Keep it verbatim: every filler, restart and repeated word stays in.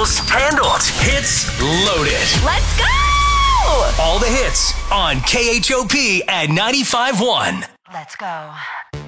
Almost handled. Hits loaded. Let's go! All the hits on K H O P at ninety-five point one. Let's go.